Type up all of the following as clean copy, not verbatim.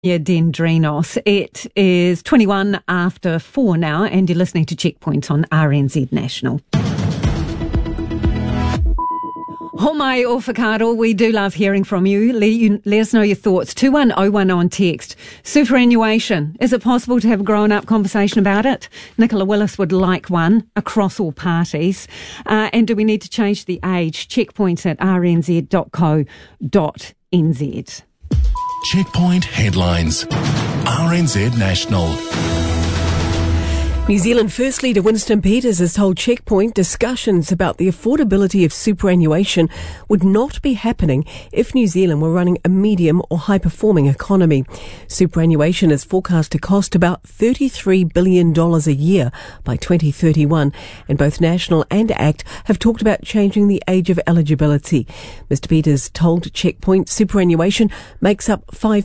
Dendrinos. It is 21 after 4 now, and you're listening to Checkpoint on RNZ National. Homai o whakaaro, we do love hearing from you. Let us know your thoughts. 21010 on text. Superannuation. Is it possible to have a grown-up conversation about it? Nicola Willis would like one across all parties. And do we need to change the age? Checkpoints at rnz.co.nz. Checkpoint headlines. RNZ National. New Zealand First Leader Winston Peters has told Checkpoint discussions about the affordability of superannuation would not be happening if New Zealand were running a medium or high-performing economy. Superannuation is forecast to cost about $33 billion a year by 2031, and both National and ACT have talked about changing the age of eligibility. Mr Peters told Checkpoint superannuation makes up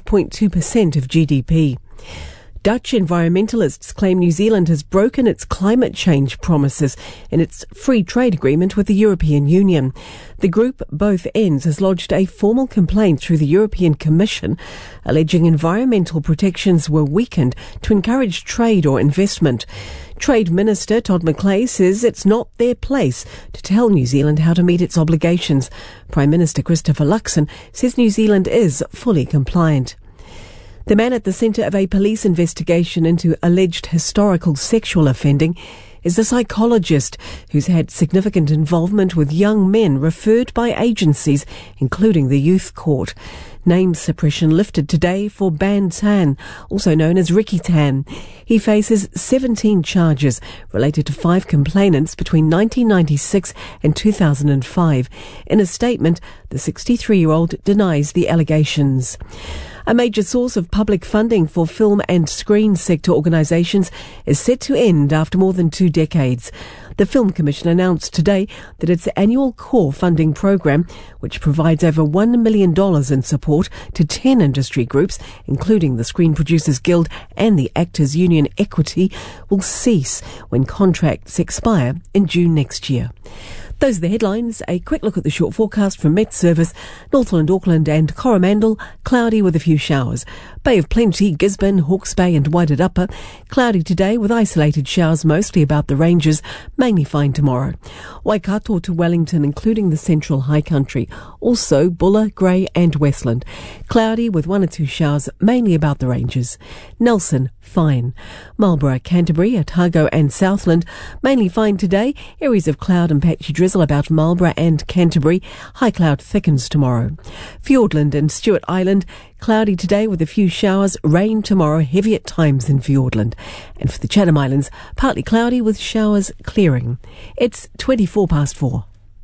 5.2% of GDP. Dutch environmentalists claim New Zealand has broken its climate change promises in its free trade agreement with the European Union. The group, both ends, has lodged a formal complaint through the European Commission, alleging environmental protections were weakened to encourage trade or investment. Trade Minister Todd McClay says it's not their place to tell New Zealand how to meet its obligations. Prime Minister Christopher Luxon says New Zealand is fully compliant. The man at the centre of a police investigation into alleged historical sexual offending is a psychologist who's had significant involvement with young men referred by agencies, including the Youth Court. Name suppression lifted today for Ban Tan, also known as Ricky Tan. He faces 17 charges related to 5 complainants between 1996 and 2005. In a statement, the 63-year-old denies the allegations. A major source of public funding for film and screen sector organisations is set to end after more than 2 decades. The Film Commission announced today that its annual core funding programme, which provides over $1 million in support to 10 industry groups, including the Screen Producers Guild and the Actors Union Equity, will cease when contracts expire in June next year. Those are the headlines. A quick look at the short forecast from Met Service. Northland, Auckland and Coromandel, cloudy with a few showers. Bay of Plenty, Gisborne, Hawke's Bay and Wairarapa, cloudy today with isolated showers mostly about the ranges, mainly fine tomorrow. Waikato to Wellington, including the central high country. Also Bulla, Grey and Westland, cloudy with 1 or 2 showers, mainly about the ranges. Nelson, fine. Marlborough, Canterbury, Otago and Southland, mainly fine today. Areas of cloud and patchy drizzle about Marlborough and Canterbury. High cloud thickens tomorrow. Fiordland and Stewart Island, cloudy today with a few showers. Rain tomorrow, heavy at times in Fiordland. And for the Chatham Islands, partly cloudy with showers clearing. It's 24 past 4.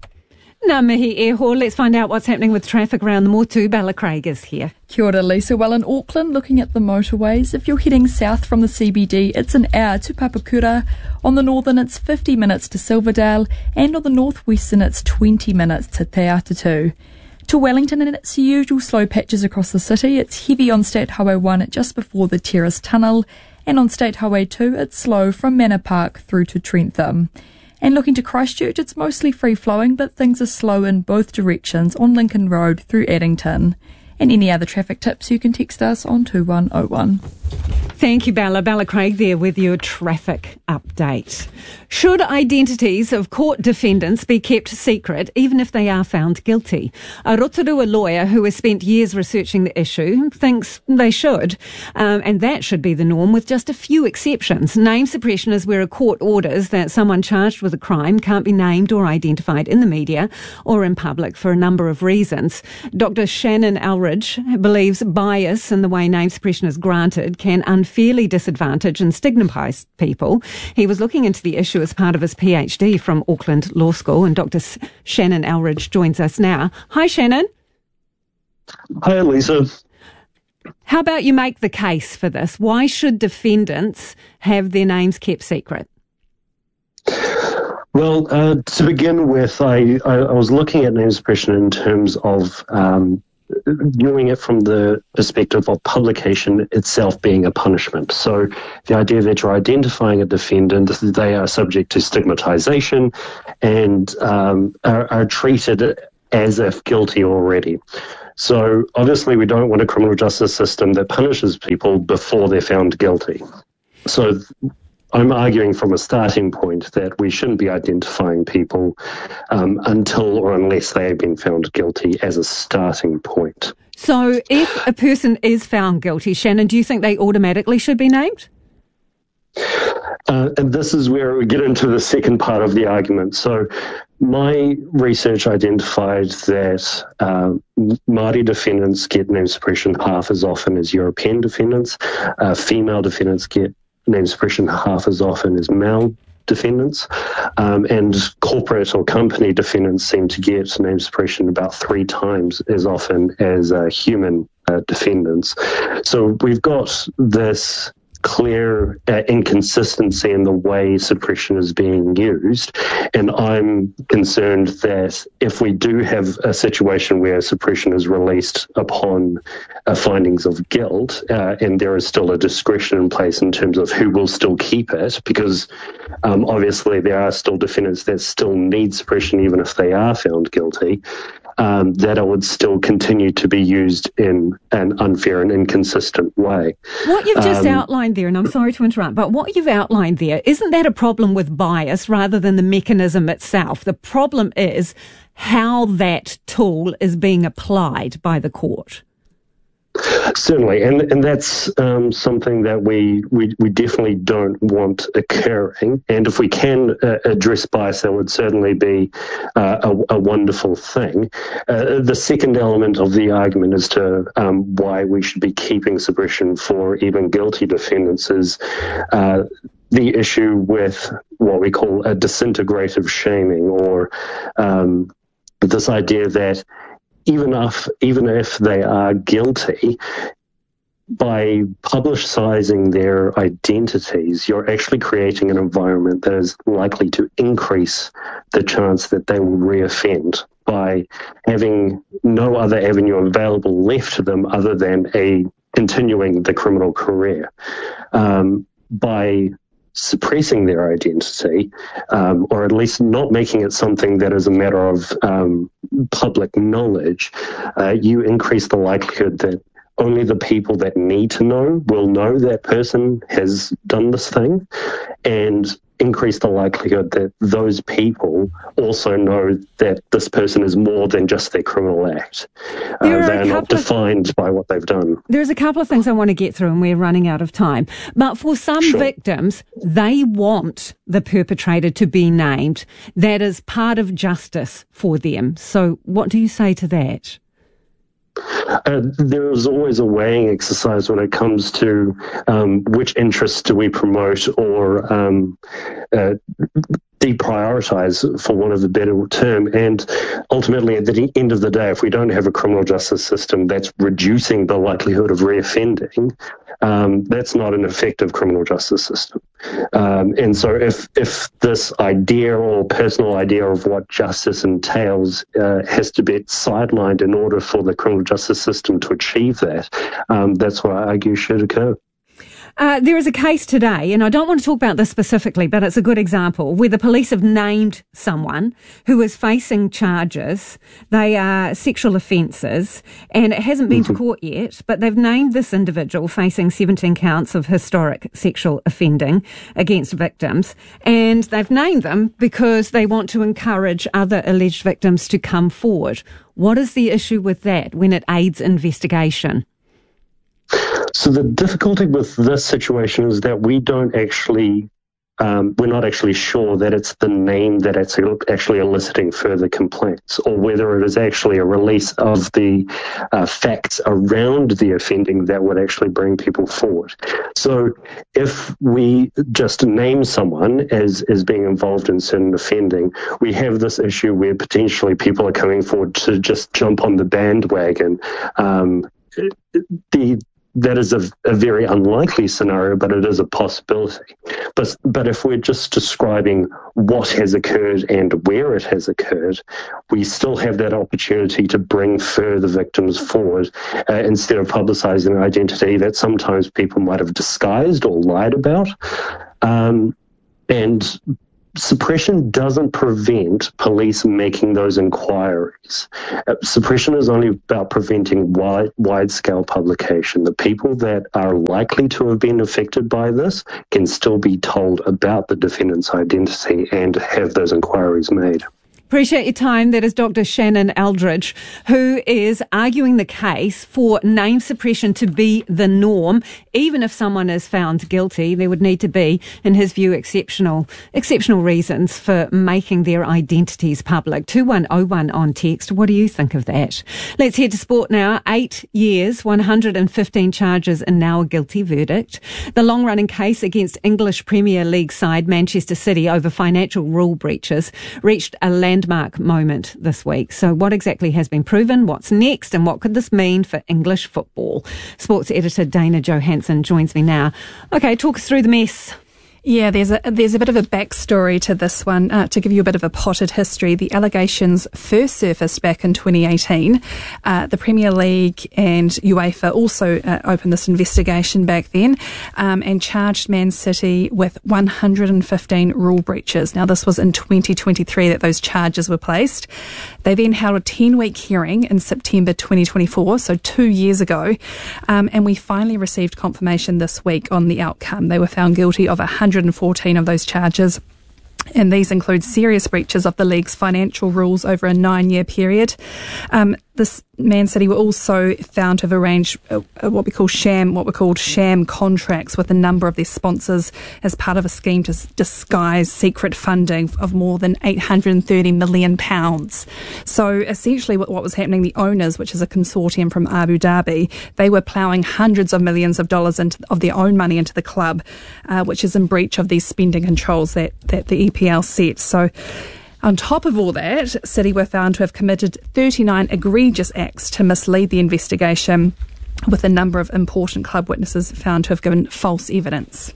Ngā mihi e ho. Let's find out what's happening with traffic around the Motu. Bella Craig is here. Kia ora, Lisa. Well, in Auckland, looking at the motorways, if you're heading south from the CBD, it's an hour to Papakura. On the northern, it's 50 minutes to Silverdale, and on the northwestern, it's 20 minutes to Te Atatu. To Wellington, and it's the usual slow patches across the city. It's heavy on State Highway 1 just before the Terrace Tunnel, and on State Highway 2, it's slow from Manor Park through to Trentham. And looking to Christchurch, it's mostly free-flowing, but things are slow in both directions on Lincoln Road through Addington. And any other traffic tips, you can text us on 2101. Thank you, Bella. Bella Craig there with your traffic update. Should identities of court defendants be kept secret, even if they are found guilty? A Rotorua lawyer who has spent years researching the issue thinks they should, and that should be the norm with just a few exceptions. Name suppression is where a court orders that someone charged with a crime can't be named or identified in the media or in public for a number of reasons. Dr. Shannon Elridge believes bias in the way name suppression is granted can unfairly disadvantage and stigmatise people. He was looking into the issue as part of his PhD from Auckland Law School, and Dr. Shannon Elridge joins us now. Hi, Shannon. Hi, Lisa. How about you make the case for this? Why should defendants have their names kept secret? Well, to begin with, I was looking at name suppression in terms of viewing it from the perspective of publication itself being a punishment. So the idea that you're identifying a defendant, they are subject to stigmatization and are treated as if guilty already. So obviously we don't want a criminal justice system that punishes people before they're found guilty. So I'm arguing from a starting point that we shouldn't be identifying people until or unless they have been found guilty as a starting point. So if a person is found guilty, Shannon, do you think they automatically should be named? And this is where we get into the second part of the argument. So my research identified that Māori defendants get name suppression half as often as European defendants. Female defendants get name suppression half as often as male defendants, and corporate or company defendants seem to get name suppression about 3 times as often as human defendants. So we've got this clear inconsistency in the way suppression is being used, and I'm concerned that if we do have a situation where suppression is released upon findings of guilt, and there is still a discretion in place in terms of who will still keep it, because obviously there are still defendants that still need suppression even if they are found guilty, that it would still continue to be used in an unfair and inconsistent way. What you've just outlined there, and I'm sorry to interrupt, but what you've outlined there, isn't that a problem with bias rather than the mechanism itself? The problem is how that tool is being applied by the court. Certainly, and that's something that we definitely don't want occurring. And if we can address bias, that would certainly be a wonderful thing. The second element of the argument as to why we should be keeping suppression for even guilty defendants is the issue with what we call a disintegrative shaming, or this idea that even if they are guilty, by publicizing their identities, you're actually creating an environment that is likely to increase the chance that they will reoffend by having no other avenue available left to them other than continuing the criminal career. By suppressing their identity, or at least not making it something that is a matter of public knowledge, you increase the likelihood that only the people that need to know will know that person has done this thing, and increase the likelihood that those people also know that this person is more than just their criminal act. They're not defined by what they've done. There's a couple of things I want to get through, and we're running out of time. But for some victims, they want the perpetrator to be named. That is part of justice for them. So what do you say to that? There is always a weighing exercise when it comes to which interests do we promote or deprioritize, for want of a better term. And ultimately, at the end of the day, if we don't have a criminal justice system that's reducing the likelihood of reoffending, that's not an effective criminal justice system. And so if this idea or personal idea of what justice entails has to be sidelined in order for the criminal justice system to achieve that, that's what I argue should occur. There is a case today, and I don't want to talk about this specifically, but it's a good example, where the police have named someone who is facing charges. They are sexual offences, and it hasn't been to court yet, but they've named this individual facing 17 counts of historic sexual offending against victims, and they've named them because they want to encourage other alleged victims to come forward. What is the issue with that when it aids investigation? So the difficulty with this situation is that we don't actually, we're not actually sure that it's the name that it's actually eliciting further complaints, or whether it is actually a release of the facts around the offending that would actually bring people forward. So if we just name someone as being involved in certain offending, we have this issue where potentially people are coming forward to just jump on the bandwagon. That is a very unlikely scenario, but it is a possibility. But if we're just describing what has occurred and where it has occurred, we still have that opportunity to bring further victims forward instead of publicising an identity that sometimes people might have disguised or lied about. And suppression doesn't prevent police making those inquiries. Suppression is only about preventing wide-scale publication. The people that are likely to have been affected by this can still be told about the defendant's identity and have those inquiries made. Appreciate your time. That is Dr. Shannon Aldridge, who is arguing the case for name suppression to be the norm. Even if someone is found guilty, there would need to be, in his view, exceptional reasons for making their identities public. 2101 on text. What do you think of that? Let's head to sport now. 8 years, 115 charges, and now a guilty verdict. The long-running case against English Premier League side Manchester City over financial rule breaches reached a landmark moment this week. So what exactly has been proven? What's next? And what could this mean for English football? Sports editor Dana Johansson joins me now. Okay, talk us through the mess. Yeah, there's a bit of a backstory to this one. To give you a bit of a potted history, the allegations first surfaced back in 2018. The Premier League and UEFA also opened this investigation back then and charged Man City with 115 rule breaches. Now, this was in 2023 that those charges were placed. They then held a 10-week hearing in September 2024, so 2 years ago, and we finally received confirmation this week on the outcome. They were found guilty of 114 of those charges, and these include serious breaches of the league's financial rules over a 9-year period. This Man City were also found to have arranged what were called sham contracts with a number of their sponsors as part of a scheme to disguise secret funding of more than £830 million. So essentially what was happening, the owners, which is a consortium from Abu Dhabi, they were ploughing hundreds of millions of dollars of their own money into the club, which is in breach of these spending controls that the EPL set. So on top of all that, City were found to have committed 39 egregious acts to mislead the investigation, with a number of important club witnesses found to have given false evidence.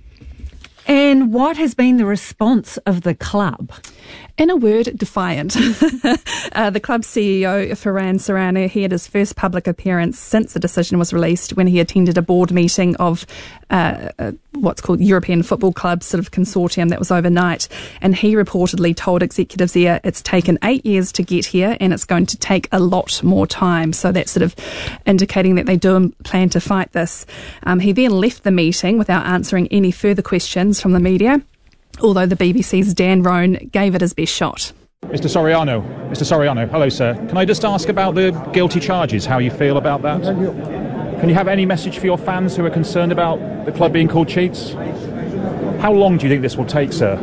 And what has been the response of the club? In a word, defiant. The club's CEO, Farhan Sarana, he had his first public appearance since the decision was released when he attended a board meeting of what's called European Football Club sort of consortium that was overnight. And he reportedly told executives there it's taken 8 years to get here and it's going to take a lot more time. So that's sort of indicating that they do plan to fight this. He then left the meeting without answering any further questions from the media, although the BBC's Dan Roan gave it his best shot. Mr. Soriano, hello sir. Can I just ask about the guilty charges, how you feel about that? Can you have any message for your fans who are concerned about the club being called cheats? How long do you think this will take, sir?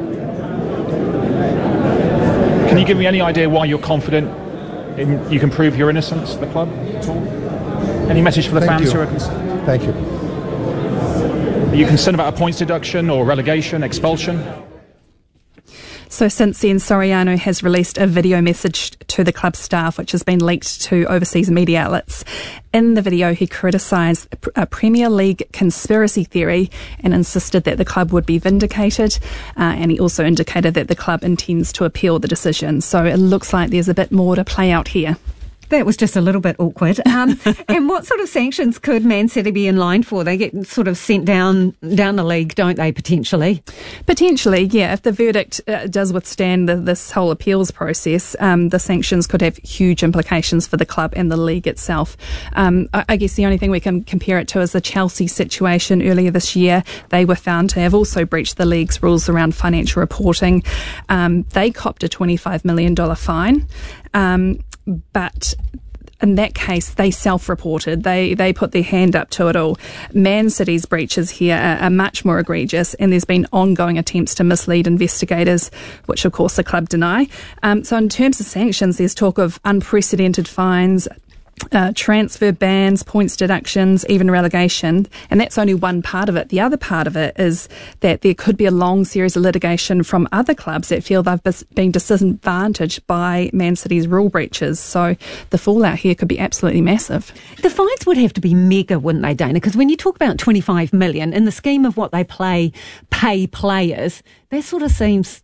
Can you give me any idea why you're confident you can prove your innocence at the club at all? Any message for the fans who are concerned? Thank you. Are you concerned about a points deduction or relegation, expulsion? So since then, Soriano has released a video message to the club staff, which has been leaked to overseas media outlets. In the video, he criticised a Premier League conspiracy theory and insisted that the club would be vindicated. And he also indicated that the club intends to appeal the decision. So it looks like there's a bit more to play out here. That was just a little bit awkward. And what sort of sanctions could Man City be in line for? They get sort of sent down the league, don't they, potentially? Potentially, yeah. If the verdict does withstand this whole appeals process, the sanctions could have huge implications for the club and the league itself. I guess the only thing we can compare it to is the Chelsea situation earlier this year. They were found to have also breached the league's rules around financial reporting. They copped a $25 million fine. But in that case, they self-reported. They put their hand up to it all. Man City's breaches here are much more egregious, and there's been ongoing attempts to mislead investigators, which of course the club deny. So in terms of sanctions, there's talk of unprecedented fines, transfer bans, points deductions, even relegation, and that's only one part of it. The other part of it is that there could be a long series of litigation from other clubs that feel they've been disadvantaged by Man City's rule breaches. So the fallout here could be absolutely massive. The fines would have to be mega, wouldn't they, Dana? Because when you talk about 25 million in the scheme of what they pay players, that sort of seems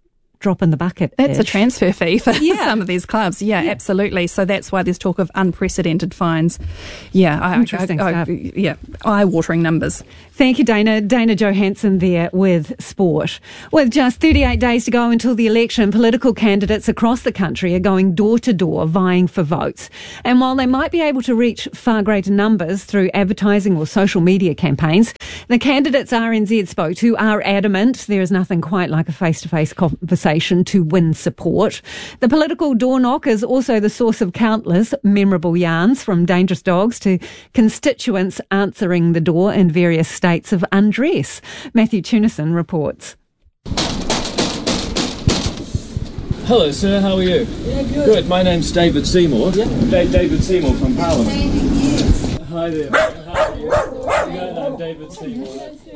drop in the bucket. That's a transfer fee for Yeah. some of these clubs. Yeah, absolutely. So that's why there's talk of unprecedented fines. Yeah, Interesting stuff. Yeah, eye-watering numbers. Thank you, Dana. Dana Johansson there with sport. With just 38 days to go until the election, political candidates across the country are going door to door vying for votes. And while they might be able to reach far greater numbers through advertising or social media campaigns, the candidates RNZ spoke to are adamant there is nothing quite like a face-to-face conversation to win support. The political door knock is also the source of countless memorable yarns, from dangerous dogs to constituents answering the door in various states of undress. Matthew Tunison reports. Hello, sir. How are you? Yeah, good. Good. My name's David Seymour. Yeah. David Seymour from Parliament. Hi there. How are you? No, I'm David Seymour.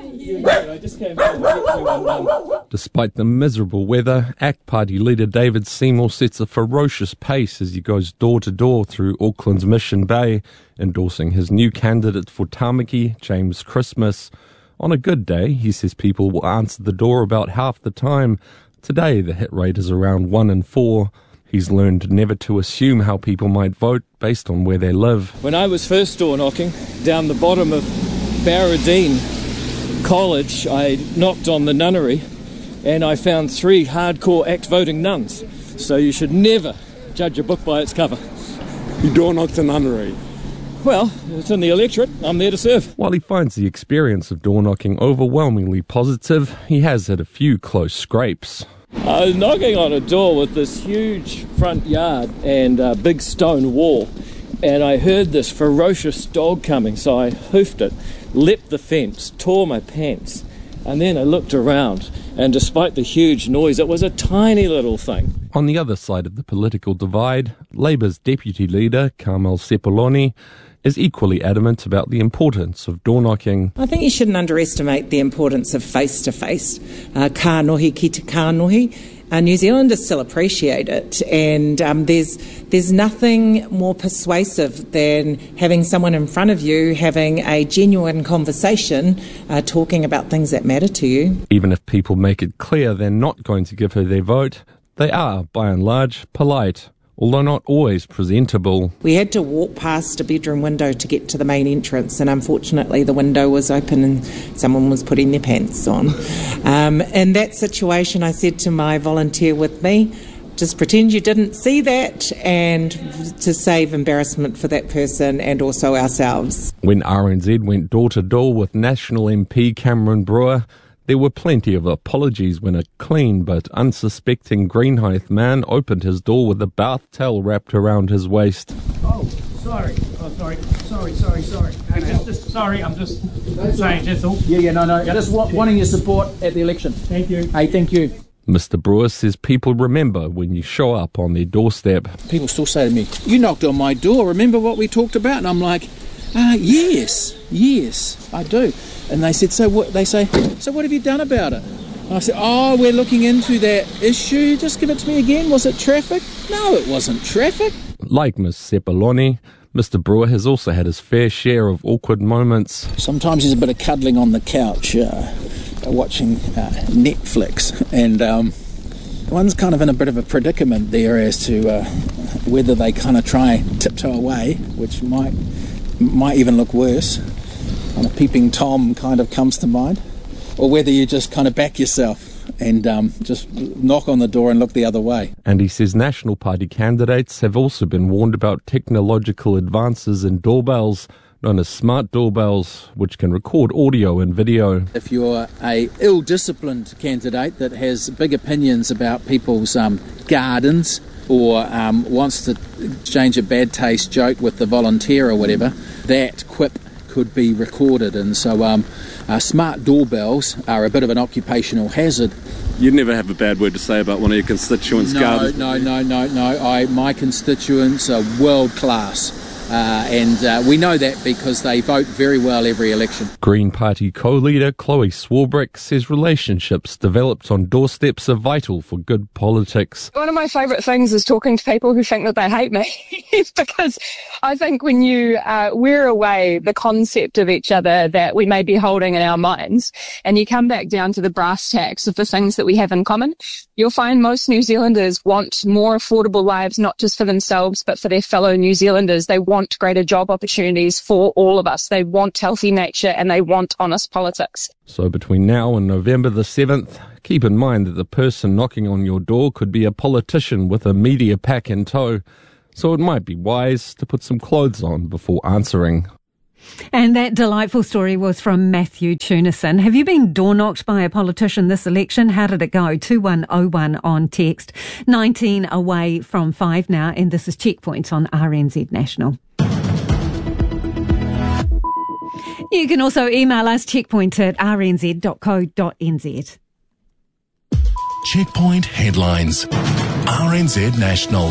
I just came home to get you one. Despite the miserable weather, ACT Party leader David Seymour sets a ferocious pace as he goes door to door through Auckland's Mission Bay, endorsing his new candidate for Tāmaki, James Christmas. On a good day, he says people will answer the door about half the time. Today, the hit rate is around 1 in 4. He's learned never to assume how people might vote based on where they live. When I was first door knocking down the bottom of Barradine College, I knocked on the nunnery and I found 3 hardcore ACT voting nuns. So you should never judge a book by its cover. You door knocked the nunnery? Well, it's in the electorate. I'm there to serve. While he finds the experience of door knocking overwhelmingly positive, he has had a few close scrapes. I was knocking on a door with this huge front yard and a big stone wall, and I heard this ferocious dog coming, so I hoofed it, leapt the fence, tore my pants, and then I looked around, and despite the huge noise, it was a tiny little thing. On the other side of the political divide, Labour's deputy leader, Carmel Sepuloni, is equally adamant about the importance of door knocking. I think you shouldn't underestimate the importance of face-to-face, ka nohi ki te ka nohi. New Zealanders still appreciate it, and there's nothing more persuasive than having someone in front of you having a genuine conversation, talking about things that matter to you. Even if people make it clear they're not going to give her their vote, they are, by and large, polite, although not always presentable. We had to walk past a bedroom window to get to the main entrance, and unfortunately the window was open and someone was putting their pants on. In that situation, I said to my volunteer with me, just pretend you didn't see that, and to save embarrassment for that person and also ourselves. When RNZ went door to door with National MP Cameron Brewer, there were plenty of apologies when a clean but unsuspecting Greenhithe man opened his door with a bath towel wrapped around his waist. Oh, sorry. I'm just saying, that's all. Yeah, no. Just wanting your support at the election. Thank you. Hey, thank you. Mr. Brewer says people remember when you show up on their doorstep. People still say to me, you knocked on my door, remember what we talked about? And I'm like, yes, I do. And they said, so what have you done about it? And I said, we're looking into that issue. Just give it to me again. Was it traffic? No, it wasn't traffic. Like Ms. Sepuloni, Mr. Brewer has also had his fair share of awkward moments. Sometimes there's a bit of cuddling on the couch, watching Netflix. And one's kind of in a bit of a predicament there as to whether they kind of try tiptoe away, which might even look worse. Kind of peeping Tom kind of comes to mind, or whether you just kind of back yourself and just knock on the door and look the other way. And he says National Party candidates have also been warned about technological advances in doorbells, known as smart doorbells, which can record audio and video. If you're a ill-disciplined candidate that has big opinions about people's gardens, or wants to exchange a bad taste joke with the volunteer or whatever, that quip could be recorded. And so smart doorbells are a bit of an occupational hazard. You'd never have a bad word to say about one of your constituents' gardens? No. My constituents are world class. and we know that because they vote very well every election. Green Party co-leader Chloe Swarbrick says relationships developed on doorsteps are vital for good politics. One of my favourite things is talking to people who think that they hate me because I think when you wear away the concept of each other that we may be holding in our minds and you come back down to the brass tacks of the things that we have in common, you'll find most New Zealanders want more affordable lives, not just for themselves but for their fellow New Zealanders. They want greater job opportunities for all of us. They want healthy nature and they want honest politics. So between now and November the 7th, keep in mind that the person knocking on your door could be a politician with a media pack in tow. So it might be wise to put some clothes on before answering. And that delightful story was from Matthew Tunison. Have you been door-knocked by a politician this election? How did it go? 2101 on text. 19 away from 5 now, and this is Checkpoint on RNZ National. You can also email us checkpoint@rnz.co.nz. Checkpoint headlines. RNZ National.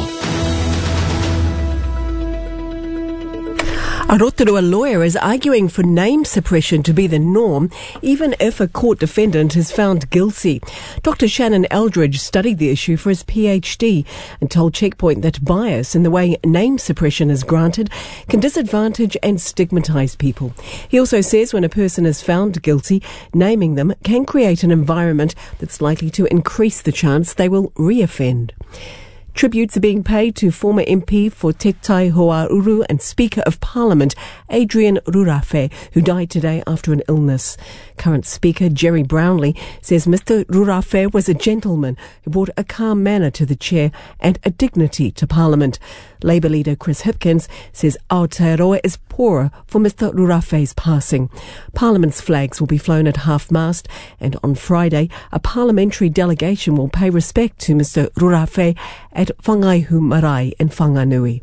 A Rotorua lawyer is arguing for name suppression to be the norm, even if a court defendant is found guilty. Dr. Shannon Eldridge studied the issue for his PhD and told Checkpoint that bias in the way name suppression is granted can disadvantage and stigmatise people. He also says when a person is found guilty, naming them can create an environment that's likely to increase the chance they will reoffend. Tributes are being paid to former MP for Tektai Hoaruru and Speaker of Parliament Adrian Rurafe, who died today after an illness. Current Speaker Jerry Brownlee says Mr. Rurafe was a gentleman who brought a calm manner to the chair and a dignity to Parliament. Labour leader Chris Hipkins says Aotearoa is poorer for Mr. Rurafe's passing. Parliament's flags will be flown at half-mast, and on Friday a parliamentary delegation will pay respect to Mr. Rurafe at Whangaihu Marae in Whanganui.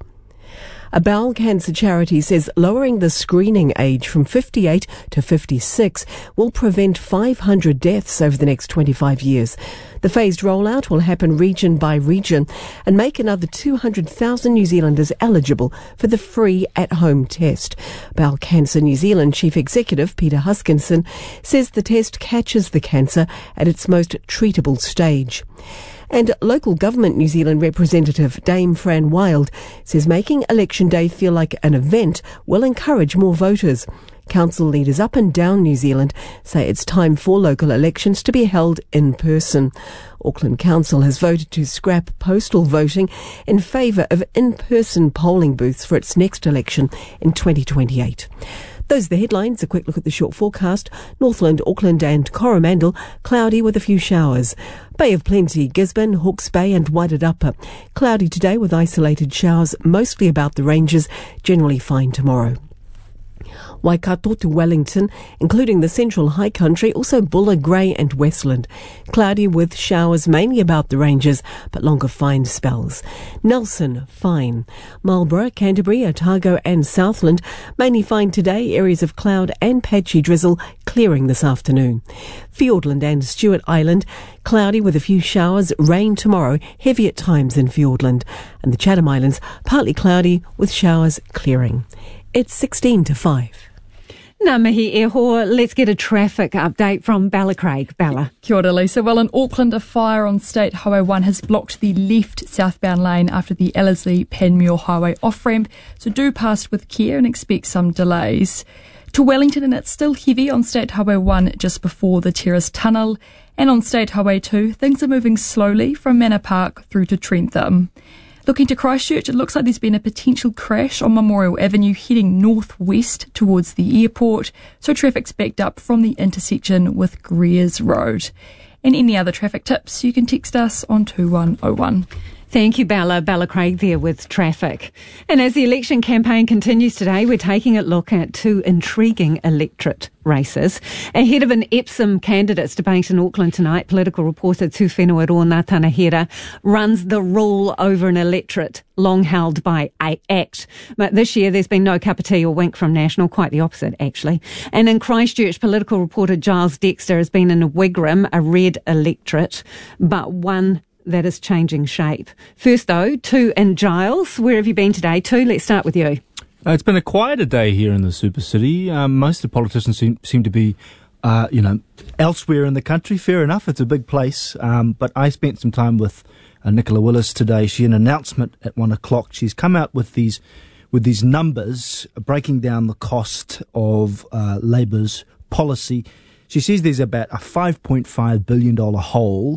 A bowel cancer charity says lowering the screening age from 58 to 56 will prevent 500 deaths over the next 25 years. The phased rollout will happen region by region and make another 200,000 New Zealanders eligible for the free at-home test. Bowel Cancer New Zealand Chief Executive Peter Huskinson says the test catches the cancer at its most treatable stage. And Local Government New Zealand representative Dame Fran Wild says making Election Day feel like an event will encourage more voters. Council leaders up and down New Zealand say it's time for local elections to be held in person. Auckland Council has voted to scrap postal voting in favour of in-person polling booths for its next election in 2028. Those are the headlines. A quick look at the short forecast. Northland, Auckland and Coromandel, cloudy with a few showers. Bay of Plenty, Gisborne, Hawke's Bay and Wairarapa. Cloudy today with isolated showers, mostly about the ranges, generally fine tomorrow. Waikato to Wellington, including the central high country, also Buller, Grey and Westland. Cloudy with showers mainly about the ranges, but longer fine spells. Nelson, fine. Marlborough, Canterbury, Otago and Southland, mainly fine today, areas of cloud and patchy drizzle clearing this afternoon. Fiordland and Stewart Island, cloudy with a few showers, rain tomorrow, heavy at times in Fiordland. And the Chatham Islands, partly cloudy with showers clearing. It's 16 to 5. Ngā mihi e hoa. Let's get a traffic update from Bella Craig. Bella. Kia ora, Lisa. Well, in Auckland, a fire on State Highway 1 has blocked the left southbound lane after the Ellerslie-Panmure Highway off-ramp, so do pass with care and expect some delays. To Wellington, and it's still heavy on State Highway 1 just before the Terrace Tunnel, and on State Highway 2, things are moving slowly from Manor Park through to Trentham. Looking to Christchurch, it looks like there's been a potential crash on Memorial Avenue heading northwest towards the airport, so traffic's backed up from the intersection with Greers Road. And any other traffic tips, you can text us on 2101. Thank you, Bella. Bella Craig there with traffic. And as the election campaign continues today, we're taking a look at two intriguing electorate races. Ahead of an Epsom candidates debate in Auckland tonight, political reporter Tūwhenua Rōna Tanahera runs the rule over an electorate long held by ACT. But this year there's been no cup of tea or wink from National, quite the opposite actually. And in Christchurch, political reporter Giles Dexter has been in a Wigram, a red electorate, but one that is changing shape. First though, Tu and Giles, where have you been today? Tu, let's start with you. It's been a quieter day here in the Super City. Most of the politicians seem to be, elsewhere in the country. Fair enough, it's a big place. But I spent some time with Nicola Willis today. She had an announcement at 1:00. She's come out with these numbers, breaking down the cost of Labour's policy. She says there's about a $5.5 billion hole,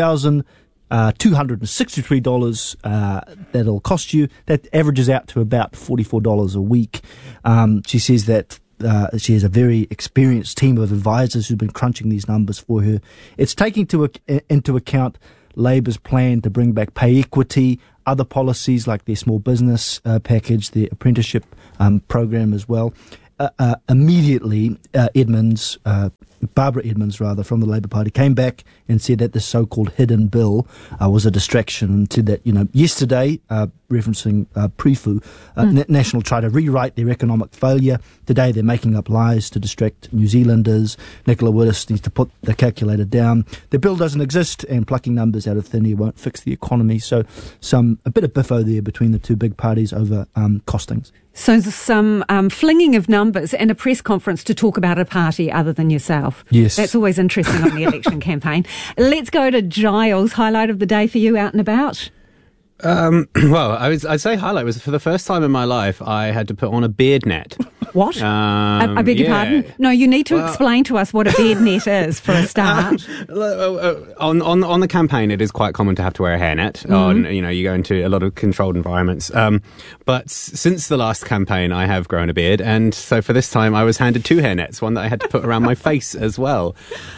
$2,263 that'll cost you. That averages out to about $44 a week. She says that she has a very experienced team of advisors who've been crunching these numbers for her. It's taking into account Labour's plan to bring back pay equity, other policies like their small business package, their apprenticeship program as well. Immediately, Barbara Edmonds, from the Labour Party, came back and said that the so-called hidden bill was a distraction, and said that, yesterday, referencing Prefu, National tried to rewrite their economic failure. Today they're making up lies to distract New Zealanders. Nicola Willis needs to put the calculator down. The bill doesn't exist, and plucking numbers out of thin air won't fix the economy. So a bit of biffo there between the two big parties over costings. So some flinging of numbers and a press conference to talk about a party other than yourself. Yes. That's always interesting on the election campaign. Let's go to Giles. Highlight of the day for you out and about? Well, I'd say highlight was for the first time in my life I had to put on a beard net. What? I beg your pardon? No, you need to explain to us what a beard net is for a start. On the campaign, it is quite common to have to wear a hairnet. You go into a lot of controlled environments. But since the last campaign, I have grown a beard, and so for this time, I was handed two hairnets, one that I had to put around my face as well.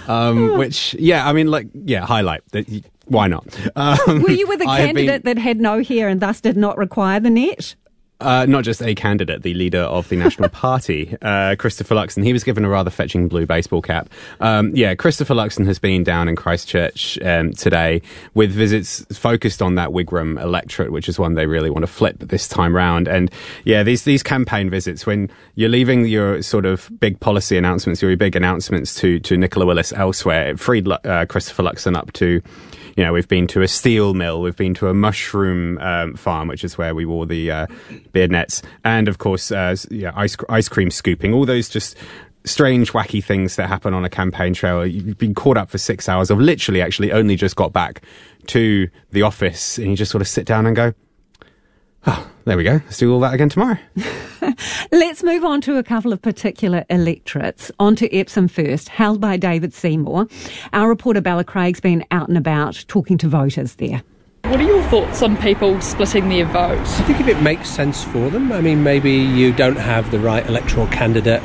Highlight. Why not? Were you with a candidate that had no hair and thus did not require the net? Not just a candidate, the leader of the National Party, Christopher Luxon. He was given a rather fetching blue baseball cap. Christopher Luxon has been down in Christchurch today with visits focused on that Wigram electorate, which is one they really want to flip this time round. And these campaign visits, when you're leaving your sort of big policy announcements, your big announcements to Nicola Willis elsewhere, it freed Christopher Luxon up to... we've been to a steel mill, we've been to a mushroom farm, which is where we wore the beard nets, and of course, ice cream scooping, all those just strange, wacky things that happen on a campaign trail. You've been caught up for 6 hours. I've literally actually only just got back to the office, and you just sort of sit down and go, oh, there we go. Let's do all that again tomorrow. Let's move on to a couple of particular electorates. On to Epsom first, held by David Seymour. Our reporter Bella Craig's been out and about talking to voters there. What are your thoughts on people splitting their vote? I think if it makes sense for them, maybe you don't have the right electoral candidate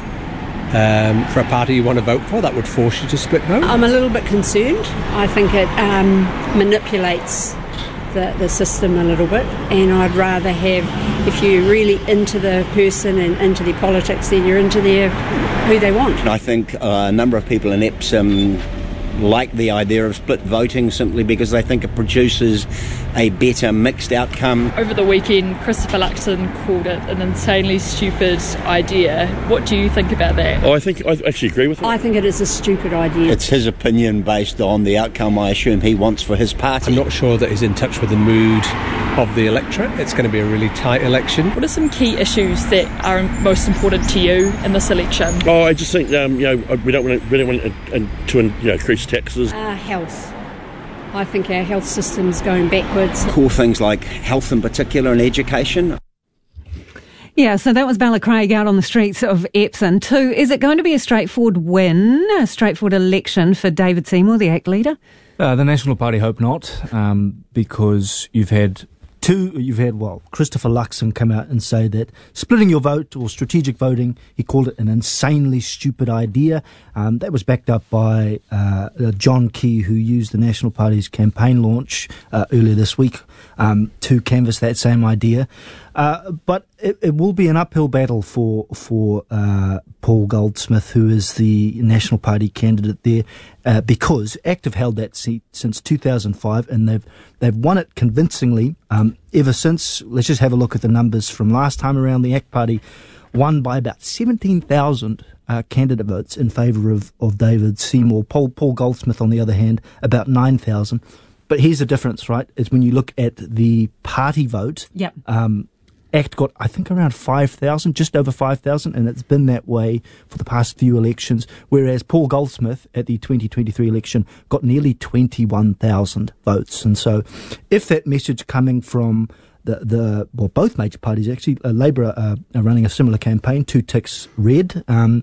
for a party you want to vote for, that would force you to split vote. I'm a little bit concerned. I think it manipulates the system a little bit, and I'd rather have, if you're really into the person and into their politics, then you're into who they want. I think a number of people in Epsom like the idea of split voting simply because they think it produces a better mixed outcome. Over the weekend, Christopher Luxon called it an insanely stupid idea. What do you think about that? I think I actually agree with him. I think it is a stupid idea. It's his opinion based on the outcome I assume he wants for his party. I'm not sure that he's in touch with the mood of the electorate. It's going to be a really tight election. What are some key issues that are most important to you in this election? I just think we don't want to increase taxes. Health. I think our health system's going backwards. Core things like health in particular and education. Yeah, so that was Bella Craig out on the streets of Epsom too. Is it going to be a straightforward win, a straightforward election for David Seymour, the ACT leader? The National Party hope not, because you've had Christopher Luxon come out and say that splitting your vote or strategic voting, he called it an insanely stupid idea. That was backed up by John Key, who used the National Party's campaign launch earlier this week to canvass that same idea. But it will be an uphill battle for Paul Goldsmith, who is the National Party candidate there, because ACT have held that seat since 2005, and they've won it convincingly ever since. Let's just have a look at the numbers from last time around. The ACT Party won by about 17,000 candidate votes in favour of David Seymour. Paul Goldsmith, on the other hand, about 9,000. But here's the difference, right? Is when you look at the party vote. Yep. ACT got, I think, around 5,000, just over 5,000, and it's been that way for the past few elections, whereas Paul Goldsmith at the 2023 election got nearly 21,000 votes. And so if that message coming from both major parties, actually, Labour are running a similar campaign, 2 ticks red,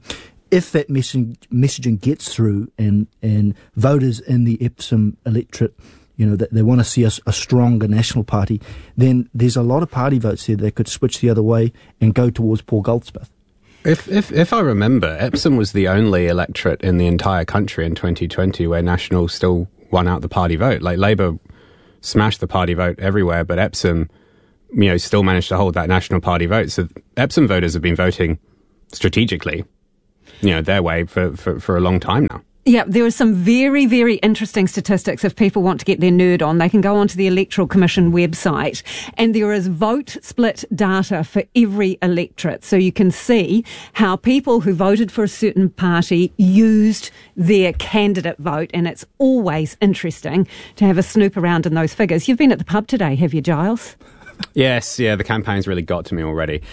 if that messaging gets through and voters in the Epsom electorate, that they want to see a stronger national party, then there's a lot of party votes there that could switch the other way and go towards Paul Goldsmith. If I remember, Epsom was the only electorate in the entire country in 2020 where National still won out the party vote. Like, Labour smashed the party vote everywhere, but Epsom, still managed to hold that National Party vote. So Epsom voters have been voting strategically, their way for a long time now. Yeah, there are some very, very interesting statistics if people want to get their nerd on. They can go onto the Electoral Commission website, and there is vote split data for every electorate. So you can see how people who voted for a certain party used their candidate vote, and it's always interesting to have a snoop around in those figures. You've been at the pub today, have you, Giles? Yes, yeah, the campaign's really got to me already.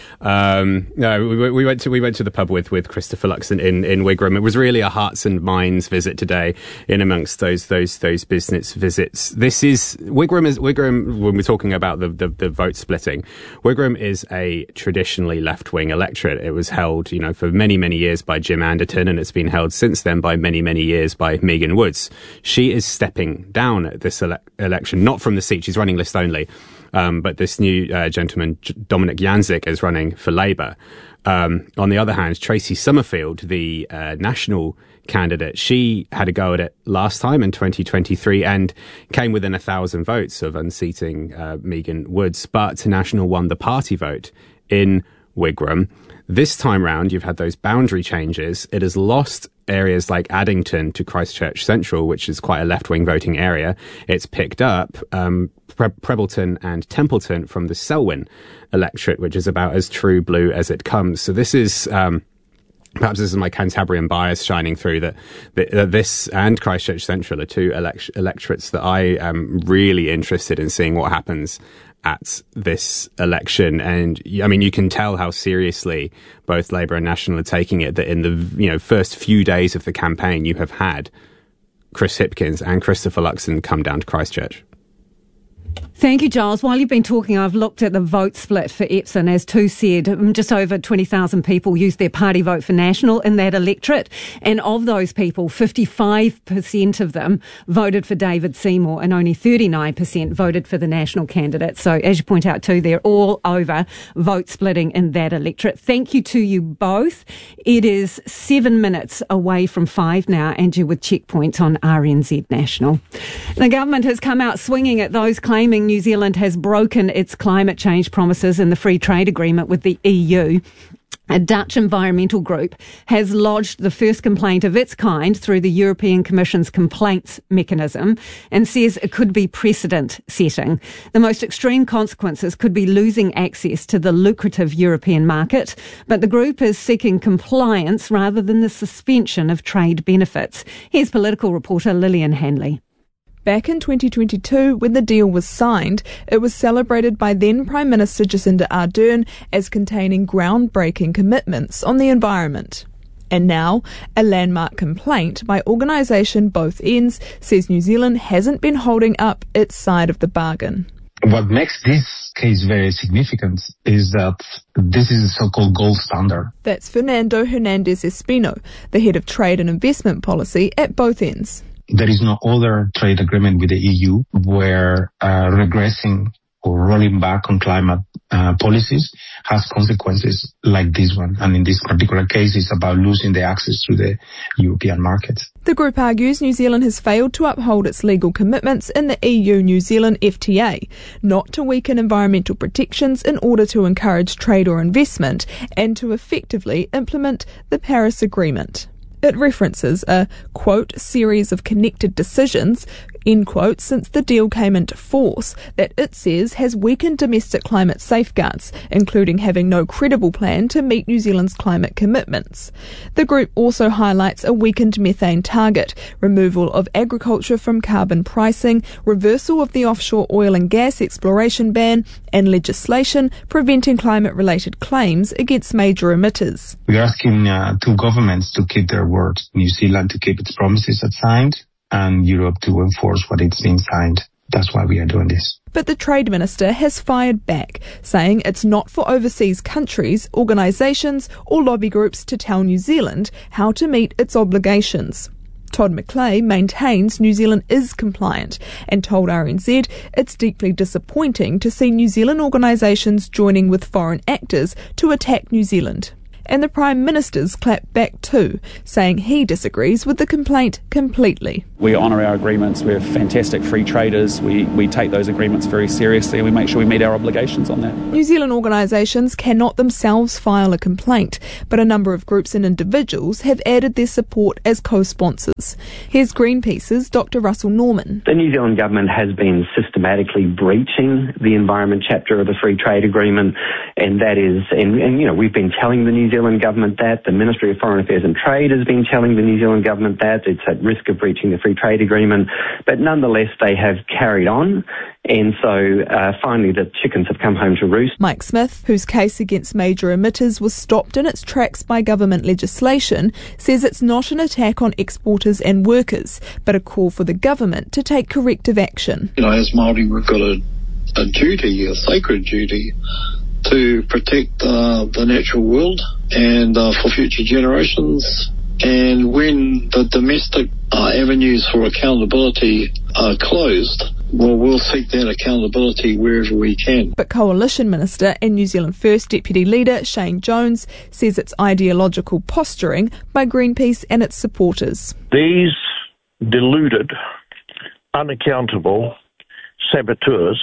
No, we went to the pub with Christopher Luxon in Wigram. It was really a hearts and minds visit today, in amongst those business visits. This is Wigram. When we're talking about the vote splitting, Wigram is a traditionally left-wing electorate. It was held, for many years by Jim Anderton, and it's been held since then by many years by Megan Woods. She is stepping down at this election, not from the seat. She's running list only. But this new gentleman, Dominic Janzik, is running for Labour. On the other hand, Tracy Summerfield, the national candidate, she had a go at it last time in 2023 and came within 1,000 votes of unseating Megan Woods. But National won the party vote in Wigram. This time round, you've had those boundary changes. It has lost areas like Addington to Christchurch Central, which is quite a left-wing voting area. It's picked up Prebleton and Templeton from the Selwyn electorate, which is about as true blue as it comes. So this is... perhaps this is my Cantabrian bias shining through, that this and Christchurch Central are two electorates that I am really interested in seeing what happens at this election. And I mean, you can tell how seriously both Labour and National are taking it, that in the first few days of the campaign, you have had Chris Hipkins and Christopher Luxon come down to Christchurch. Thank you, Giles. While you've been talking, I've looked at the vote split for Epsom. As Tu said, just over 20,000 people used their party vote for National in that electorate. And of those people, 55% of them voted for David Seymour and only 39% voted for the National candidate. So as you point out too, they're all over vote splitting in that electorate. Thank you to you both. It is 7 minutes away from 5 now, and you're with Checkpoint on RNZ National. The government has come out swinging at those claiming New Zealand has broken its climate change promises in the free trade agreement with the EU. A Dutch environmental group has lodged the first complaint of its kind through the European Commission's complaints mechanism and says it could be precedent setting. The most extreme consequences could be losing access to the lucrative European market, but the group is seeking compliance rather than the suspension of trade benefits. Here's political reporter Lillian Hanley. Back in 2022, when the deal was signed, it was celebrated by then Prime Minister Jacinda Ardern as containing groundbreaking commitments on the environment. And now, a landmark complaint by organisation Both Ends says New Zealand hasn't been holding up its side of the bargain. What makes this case very significant is that this is a so-called gold standard. That's Fernando Hernandez Espino, the head of trade and investment policy at Both Ends. There is no other trade agreement with the EU where regressing or rolling back on climate policies has consequences like this one. And in this particular case, it's about losing the access to the European market. The group argues New Zealand has failed to uphold its legal commitments in the EU-New Zealand FTA, not to weaken environmental protections in order to encourage trade or investment, and to effectively implement the Paris Agreement. It references a, quote, series of connected decisions end quote, since the deal came into force that it says has weakened domestic climate safeguards, including having no credible plan to meet New Zealand's climate commitments. The group also highlights a weakened methane target, removal of agriculture from carbon pricing, reversal of the offshore oil and gas exploration ban, and legislation preventing climate-related claims against major emitters. We're asking two governments to keep their word, New Zealand to keep its promises it signed, and Europe to enforce what it's been signed. That's why we are doing this. But the Trade Minister has fired back, saying it's not for overseas countries, organisations or lobby groups to tell New Zealand how to meet its obligations. Todd McClay maintains New Zealand is compliant and told RNZ it's deeply disappointing to see New Zealand organisations joining with foreign actors to attack New Zealand. And the Prime Minister's clapped back too, saying he disagrees with the complaint completely. We honour our agreements. We're fantastic free traders. We take those agreements very seriously and we make sure we meet our obligations on that. New Zealand organisations cannot themselves file a complaint, but a number of groups and individuals have added their support as co-sponsors. Here's Greenpeace's Dr Russell Norman. The New Zealand government has been systematically breaching the environment chapter of the Free Trade Agreement, and that is, and you know, we've been telling the New Zealand government that, the Ministry of Foreign Affairs and Trade has been telling the New Zealand government that it's at risk of breaching the Free Trade Agreement, but nonetheless they have carried on, and so finally the chickens have come home to roost. Mike Smith, whose case against major emitters was stopped in its tracks by government legislation, says it's not an attack on exporters and workers, but a call for the government to take corrective action. You know, as Māori, we've got a duty, a sacred duty, to protect the natural world and for future generations. And when the domestic avenues for accountability are closed, well, we'll seek that accountability wherever we can. But Coalition Minister and New Zealand First Deputy Leader Shane Jones says it's ideological posturing by Greenpeace and its supporters. These deluded, unaccountable saboteurs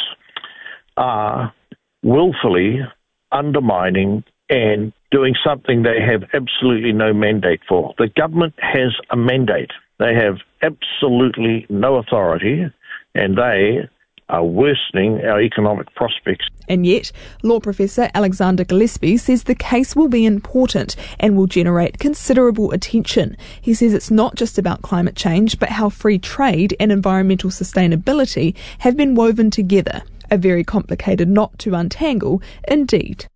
are willfully undermining and doing something they have absolutely no mandate for. The government has a mandate. They have absolutely no authority, and they are worsening our economic prospects. And yet, law professor Alexander Gillespie says the case will be important and will generate considerable attention. He says it's not just about climate change, but how free trade and environmental sustainability have been woven together. A very complicated knot to untangle, indeed.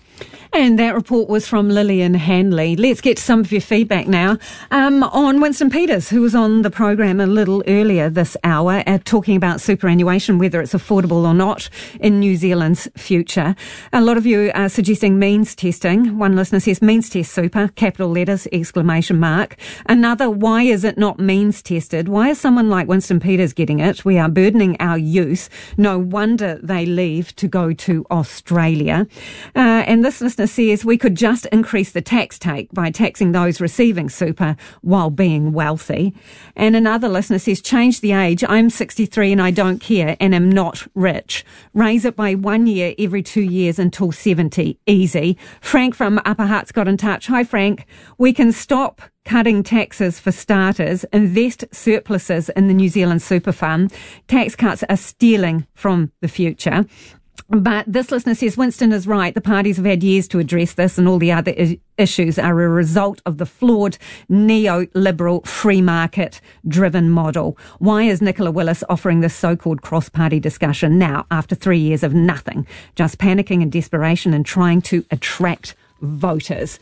And that report was from Lillian Hanley. Let's get some of your feedback now on Winston Peters, who was on the program a little earlier this hour, talking about superannuation, whether it's affordable or not in New Zealand's future. A lot of you are suggesting means testing. One listener says means test super, capital letters, exclamation mark. Another, why is it not means tested? Why is someone like Winston Peters getting it? We are burdening our youth. No wonder they leave to go to Australia. And this listener says we could just increase the tax take by taxing those receiving super while being wealthy. And another listener says change the age. I'm 63 and I don't care and am not rich. Raise it by 1 year every 2 years until 70. Easy. Frank from Upper Hutt's got in touch. Hi Frank. We can stop cutting taxes for starters, invest surpluses in the New Zealand Super Fund. Tax cuts are stealing from the future. But this listener says Winston is right. The parties have had years to address this, and all the other issues are a result of the flawed neoliberal free market driven model. Why is Nicola Willis offering this so-called cross-party discussion now after 3 years of nothing, just panicking and desperation and trying to attract voters?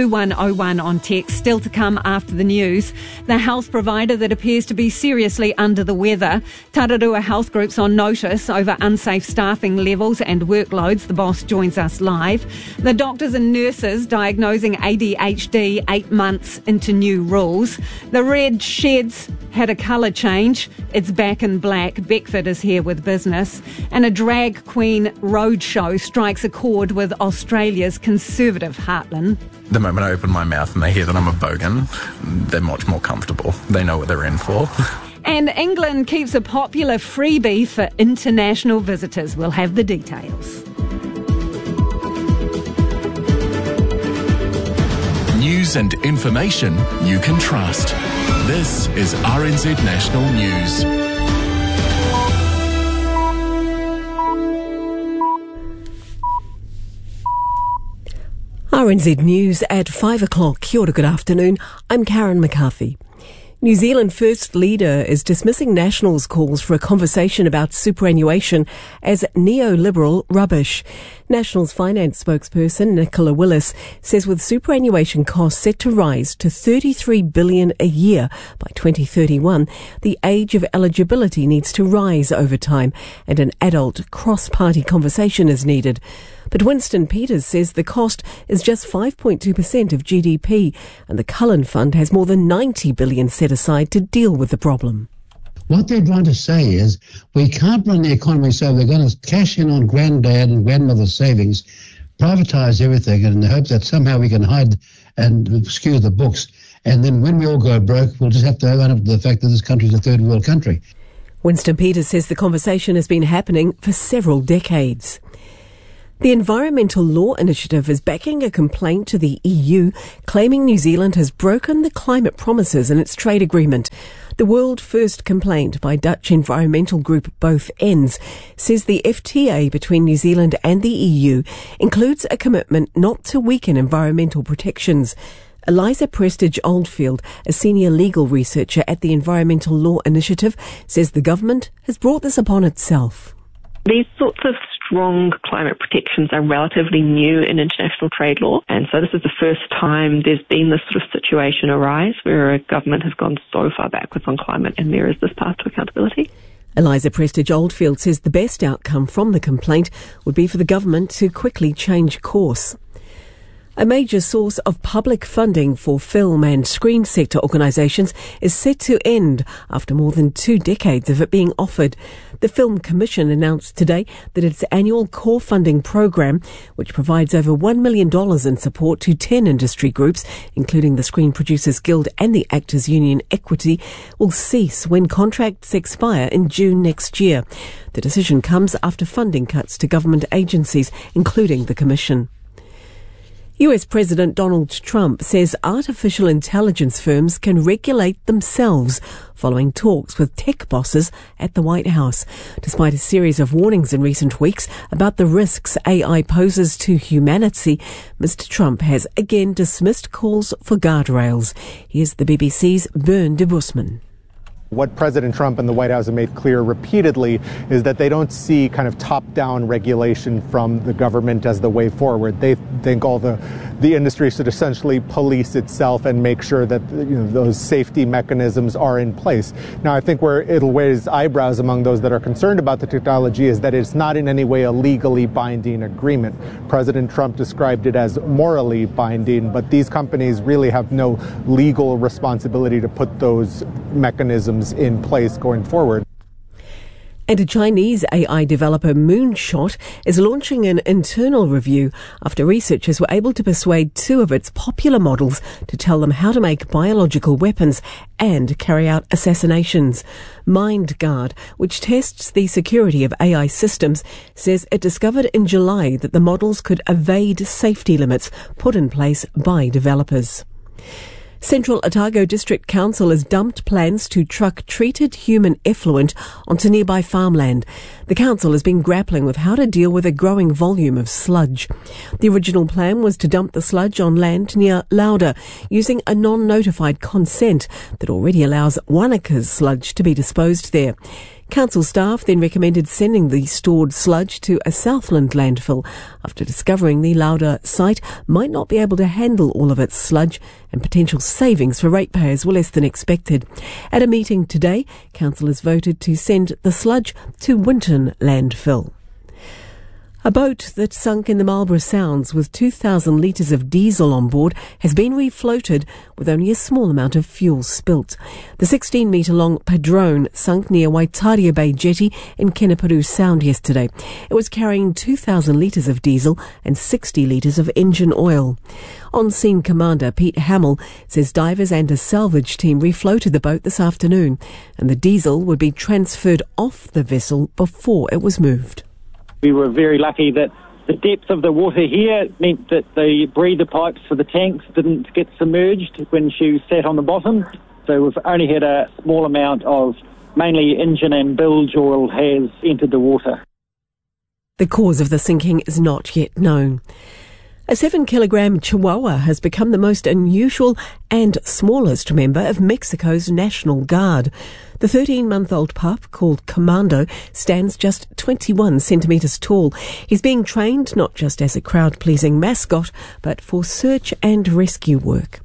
2101 on text. Still to come after the news. The health provider that appears to be seriously under the weather. Tararua Health Group's on notice over unsafe staffing levels and workloads. The boss joins us live. The doctors and nurses diagnosing ADHD 8 months into new rules. The red sheds had a colour change. It's back in black. Beckford is here with business. And a drag queen roadshow strikes a chord with Australia's conservative heartland. The moment I open my mouth and they hear that I'm a bogan, they're much more comfortable. They know what they're in for. And England keeps a popular freebie for international visitors. We'll have the details. News and information you can trust. This is RNZ National News. RNZ News at 5 o'clock. Kia ora, good afternoon. I'm Karen McCarthy. New Zealand First Leader is dismissing National's calls for a conversation about superannuation as neoliberal rubbish. National's finance spokesperson Nicola Willis says with superannuation costs set to rise to $33 billion a year by 2031, the age of eligibility needs to rise over time and an adult cross-party conversation is needed. But Winston Peters says the cost is just 5.2% of GDP and the Cullen Fund has more than $90 billion set aside to deal with the problem. What they're trying to say is we can't run the economy so they're going to cash in on granddad and grandmother's savings, privatise everything in the hope that somehow we can hide and skew the books. And then when we all go broke, we'll just have to own up to the fact that this country is a third world country. Winston Peters says the conversation has been happening for several decades. The Environmental Law Initiative is backing a complaint to the EU claiming New Zealand has broken the climate promises in its trade agreement. The world first complaint by Dutch environmental group Both Ends says the FTA between New Zealand and the EU includes a commitment not to weaken environmental protections. Eliza Prestige Oldfield, a senior legal researcher at the Environmental Law Initiative, says the government has brought this upon itself. These sorts of strong climate protections are relatively new in international trade law, and so this is the first time there's been this sort of situation arise where a government has gone so far backwards on climate and there is this path to accountability. Eliza Prestige Oldfield says the best outcome from the complaint would be for the government to quickly change course. A major source of public funding for film and screen sector organisations is set to end after more than 2 decades of it being offered. The Film Commission announced today that its annual core funding program, which provides over $1 million in support to 10 industry groups, including the Screen Producers Guild and the Actors Union Equity, will cease when contracts expire in June next year. The decision comes after funding cuts to government agencies, including the Commission. US President Donald Trump says artificial intelligence firms can regulate themselves following talks with tech bosses at the White House. Despite a series of warnings in recent weeks about the risks AI poses to humanity, Mr. Trump has again dismissed calls for guardrails. Here's the BBC's Bern de Busman. What President Trump and the White House have made clear repeatedly is that they don't see kind of top-down regulation from the government as the way forward. They think all the industry should essentially police itself and make sure that those safety mechanisms are in place. Now, I think where it'll raise eyebrows among those that are concerned about the technology is that it's not in any way a legally binding agreement. President Trump described it as morally binding, but these companies really have no legal responsibility to put those mechanisms in place going forward. And a Chinese AI developer, Moonshot, is launching an internal review after researchers were able to persuade 2 of its popular models to tell them how to make biological weapons and carry out assassinations. MindGuard, which tests the security of AI systems, says it discovered in July that the models could evade safety limits put in place by developers. Central Otago District Council has dumped plans to truck treated human effluent onto nearby farmland. The council has been grappling with how to deal with a growing volume of sludge. The original plan was to dump the sludge on land near Lauda using a non-notified consent that already allows Wanaka's sludge to be disposed there. Council staff then recommended sending the stored sludge to a Southland landfill after discovering the Lauda site might not be able to handle all of its sludge and potential savings for ratepayers were less than expected. At a meeting today, Council has voted to send the sludge to Winton landfill. A boat that sunk in the Marlborough Sounds with 2,000 litres of diesel on board has been refloated with only a small amount of fuel spilt. The 16-metre-long Padrone sunk near Waitaria Bay Jetty in Keneparu Sound yesterday. It was carrying 2,000 litres of diesel and 60 litres of engine oil. On-scene commander Pete Hamill says divers and a salvage team refloated the boat this afternoon, and the diesel would be transferred off the vessel before it was moved. We were very lucky that the depth of the water here meant that the breather pipes for the tanks didn't get submerged when she sat on the bottom. So we've only had a small amount of mainly engine and bilge oil has entered the water. The cause of the sinking is not yet known. A 7-kilogram Chihuahua has become the most unusual and smallest member of Mexico's National Guard. The 13-month-old pup, called Commando, stands just 21 centimetres tall. He's being trained not just as a crowd-pleasing mascot, but for search and rescue work.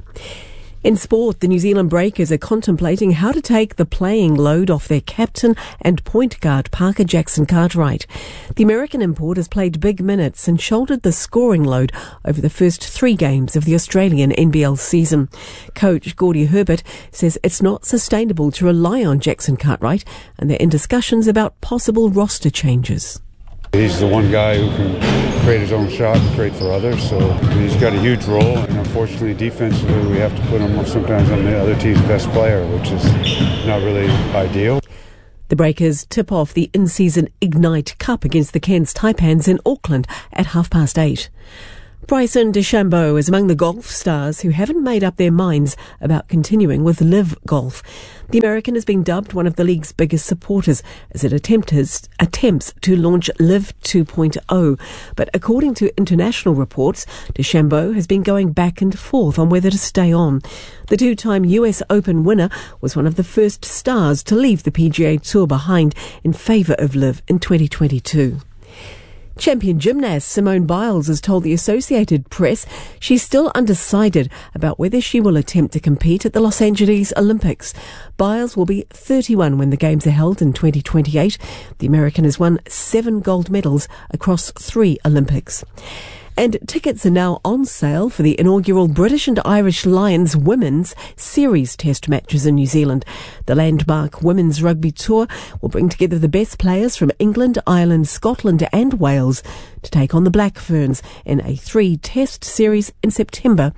In sport, the New Zealand Breakers are contemplating how to take the playing load off their captain and point guard Parker Jackson Cartwright. The American import has played big minutes and shouldered the scoring load over the first 3 games of the Australian NBL season. Coach Gordy Herbert says it's not sustainable to rely on Jackson Cartwright, and they're in discussions about possible roster changes. He's the one guy who can create his own shot and create for others, so he's got a huge role, and unfortunately defensively we have to put him sometimes on the other team's best player, which is not really ideal. The Breakers tip off the in-season Ignite Cup against the Cairns Taipans in Auckland at 8:30. Bryson DeChambeau is among the golf stars who haven't made up their minds about continuing with LIV Golf. The American has been dubbed one of the league's biggest supporters as it attempts to launch LIV 2.0. But according to international reports, DeChambeau has been going back and forth on whether to stay on. The 2-time US Open winner was one of the first stars to leave the PGA Tour behind in favour of LIV in 2022. Champion gymnast Simone Biles has told the Associated Press she's still undecided about whether she will attempt to compete at the Los Angeles Olympics. Biles will be 31 when the Games are held in 2028. The American has won 7 gold medals across 3 Olympics. And tickets are now on sale for the inaugural British and Irish Lions Women's Series Test matches in New Zealand. The landmark Women's Rugby Tour will bring together the best players from England, Ireland, Scotland and Wales to take on the Black Ferns in a 3-test series in September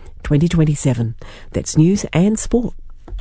2027. That's news and sport.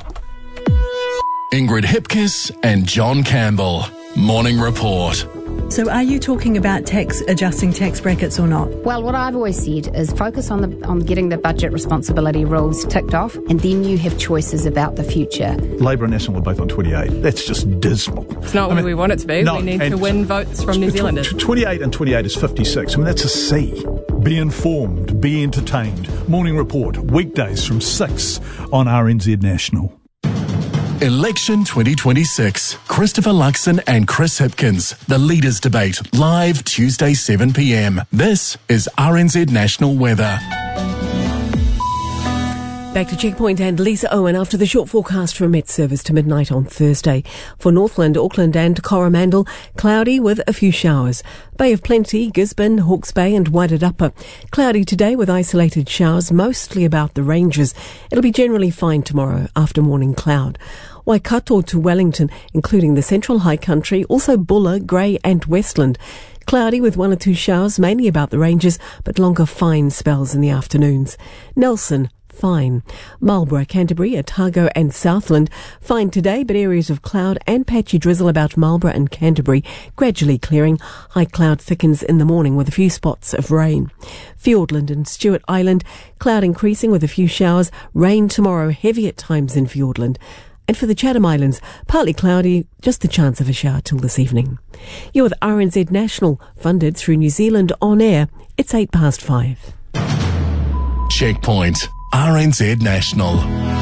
Ingrid Hipkiss and John Campbell. Morning Report. So are you talking about adjusting tax brackets or not? Well, what I've always said is focus on getting the budget responsibility rules ticked off, and then you have choices about the future. Labor and National are both on 28. That's just dismal. It's not where we want it to be. No, we need to win votes from New Zealanders. 28 and 28 is 56. I mean, that's a C. Be informed, be entertained. Morning Report, weekdays from 6 on RNZ National. Election 2026. Christopher Luxon and Chris Hipkins. The Leaders Debate. Live Tuesday 7 p.m. This is RNZ National Weather. Back to Checkpoint and Lisa Owen after the short forecast from Met Service to midnight on Thursday. For Northland, Auckland and Coromandel, cloudy with a few showers. Bay of Plenty, Gisborne, Hawke's Bay and Wairarapa. Cloudy today with isolated showers, mostly about the ranges. It'll be generally fine tomorrow after morning cloud. Waikato to Wellington, including the Central High Country, also Bulla, Grey and Westland. Cloudy with 1 or 2 showers, mainly about the ranges, but longer fine spells in the afternoons. Nelson, fine. Marlborough, Canterbury, Otago and Southland, fine today, but areas of cloud and patchy drizzle about Marlborough and Canterbury, gradually clearing. High cloud thickens in the morning with a few spots of rain. Fiordland and Stewart Island, cloud increasing with a few showers, rain tomorrow, heavy at times in Fiordland. And for the Chatham Islands, partly cloudy, just the chance of a shower till this evening. You're with RNZ National, funded through New Zealand On Air. It's 5:08. Checkpoint. RNZ National.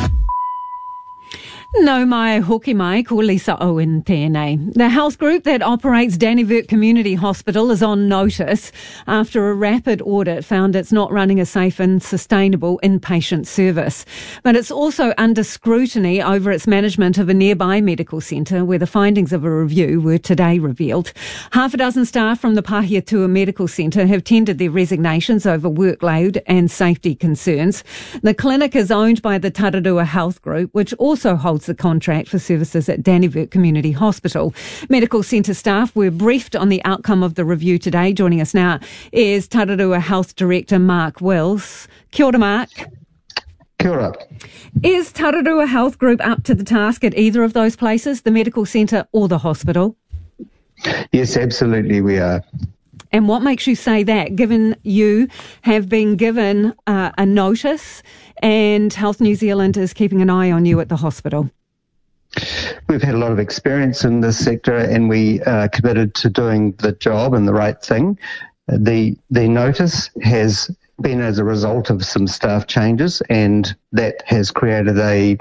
No mai hoki mai ko Lisa Owen tēnei. The health group that operates Dannevirke Community Hospital is on notice after a rapid audit found it's not running a safe and sustainable inpatient service. But it's also under scrutiny over its management of a nearby medical centre where the findings of a review were today revealed. Half a dozen staff from the Pahiatua Medical Centre have tendered their resignations over workload and safety concerns. The clinic is owned by the Tararua Health Group, which also holds the contract for services at Dannevirke Community Hospital. Medical Centre staff were briefed on the outcome of the review today. Joining us now is Tararua Health Director Mark Wills. Kia ora, Mark. Kia ora. Is Tararua Health Group up to the task at either of those places, the medical centre or the hospital? Yes, absolutely we are. And what makes you say that, given you have been given a notice and Health New Zealand is keeping an eye on you at the hospital? We've had a lot of experience in this sector and we are committed to doing the job and the right thing. The notice has been as a result of some staff changes, and that has created a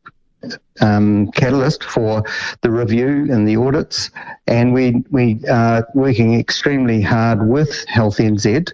catalyst for the review and the audits, and we are working extremely hard with Health NZ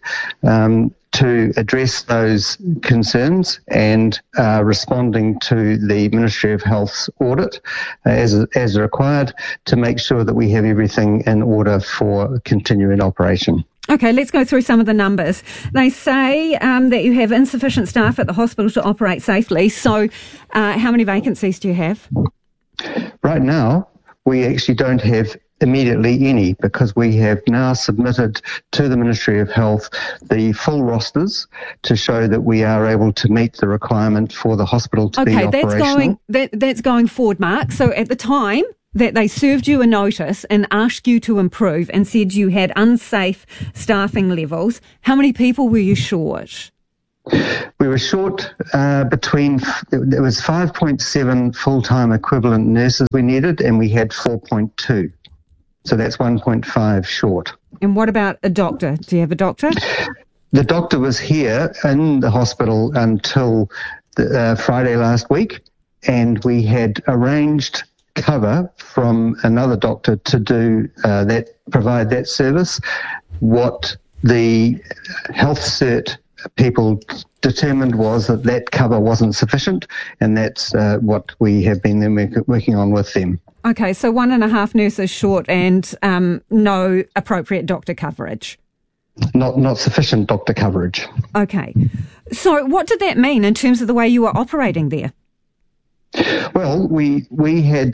to address those concerns and responding to the Ministry of Health's audit as required to make sure that we have everything in order for continuing operation. Okay, let's go through some of the numbers. They say that you have insufficient staff at the hospital to operate safely. So how many vacancies do you have? Right now, we actually don't have immediately any, because we have now submitted to the Ministry of Health the full rosters to show that we are able to meet the requirement for the hospital to be operational. That's going forward, Mark. So at the time that they served you a notice and asked you to improve and said you had unsafe staffing levels, how many people were you short? We were short there was 5.7 full-time equivalent nurses we needed, and we had 4.2. So that's 1.5 short. And what about a doctor? Do you have a doctor? The doctor was here in the hospital until Friday last week, and we had arranged cover from another doctor to do provide that service. What the health cert people determined was that cover wasn't sufficient, and that's what we have been working on with them. Okay, so 1.5 nurses short and no appropriate doctor coverage. Not sufficient doctor coverage. Okay. So what did that mean in terms of the way you were operating there? Well, we had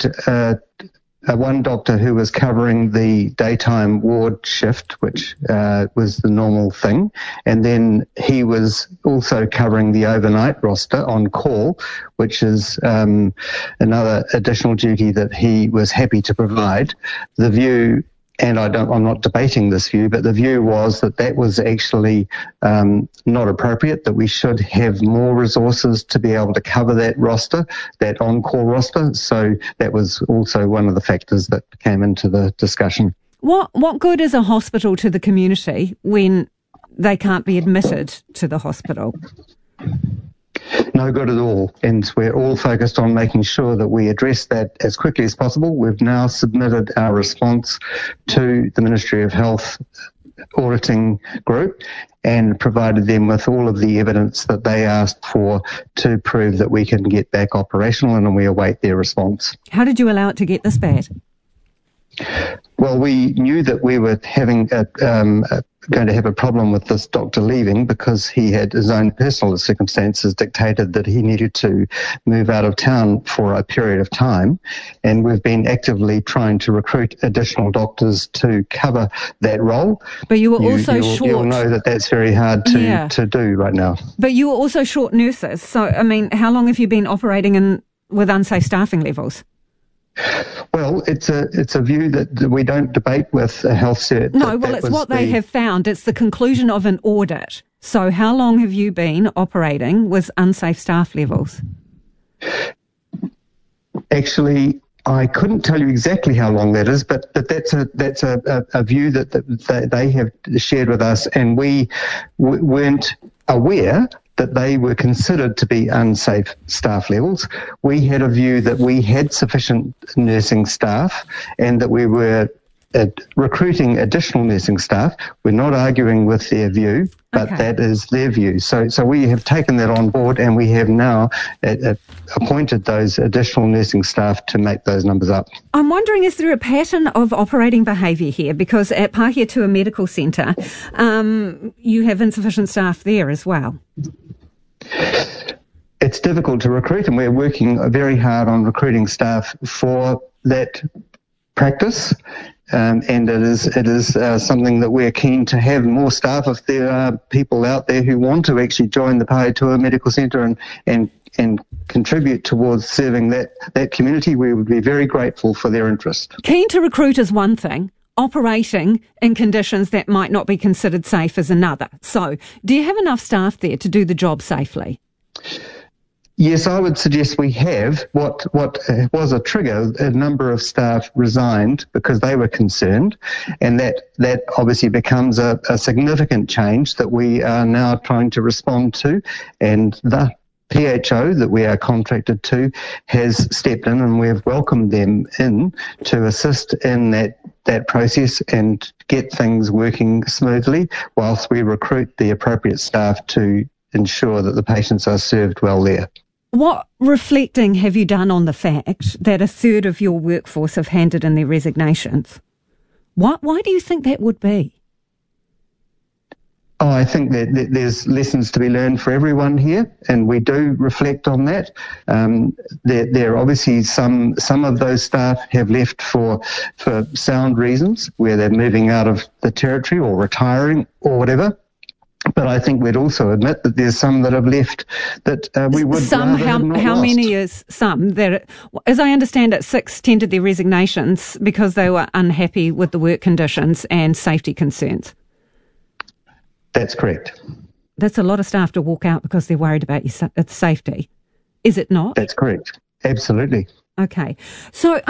one doctor who was covering the daytime ward shift, which was the normal thing, and then he was also covering the overnight roster on call, which is another additional duty that he was happy to provide. The view, and I'm not debating this view, but the view was that was actually not appropriate, that we should have more resources to be able to cover that roster, that on-call roster. So that was also one of the factors that came into the discussion. What good is a hospital to the community when they can't be admitted to the hospital? No good at all, and we're all focused on making sure that we address that as quickly as possible. We've now submitted our response to the Ministry of Health auditing group and provided them with all of the evidence that they asked for to prove that we can get back operational, and we await their response. How did you allow it to get this bad? Well, we knew that we were having going to have a problem with this doctor leaving because he had his own personal circumstances dictated that he needed to move out of town for a period of time. And we've been actively trying to recruit additional doctors to cover that role. But you were also short. You'll know that that's very hard to do right now. But you were also short nurses. So, I mean, how long have you been operating with unsafe staffing levels? Well, it's a view that we don't debate with a health cert. No, well, it's what they have found. It's the conclusion of an audit. So how long have you been operating with unsafe staff levels? Actually, I couldn't tell you exactly how long that is, but that's a view that they have shared with us, and we weren't aware that they were considered to be unsafe staff levels. We had a view that we had sufficient nursing staff and that we were recruiting additional nursing staff. We're not arguing with their view, but that is their view. So we have taken that on board, and we have now appointed those additional nursing staff to make those numbers up. I'm wondering, is there a pattern of operating behaviour here? Because at Pahiatua Medical Centre, you have insufficient staff there as well. It's difficult to recruit, and we're working very hard on recruiting staff for that practice. And it is something that we're keen to have more staff. If there are people out there who want to actually join the Pahiatua Medical Centre and contribute towards serving that community, we would be very grateful for their interest. Keen to recruit is one thing. Operating in conditions that might not be considered safe is another. So, do you have enough staff there to do the job safely? Yes, I would suggest we have. What was a trigger, a number of staff resigned because they were concerned, and that obviously becomes a significant change that we are now trying to respond to, and the PHO that we are contracted to has stepped in, and we've welcomed them in to assist in that process and get things working smoothly whilst we recruit the appropriate staff to ensure that the patients are served well there. What reflecting have you done on the fact that a third of your workforce have handed in their resignations? Why do you think that would be? Oh, I think that there's lessons to be learned for everyone here, and we do reflect on that. There are obviously some of those staff have left for sound reasons, where they're moving out of the territory or retiring or whatever. But I think we'd also admit that there's some that have left that we would some. How lost. Many is some? That, as I understand it, 6 tendered their resignations because they were unhappy with the work conditions and safety concerns. That's correct. That's a lot of staff to walk out because they're worried about your safety. Is it not? That's correct. Absolutely. Okay. So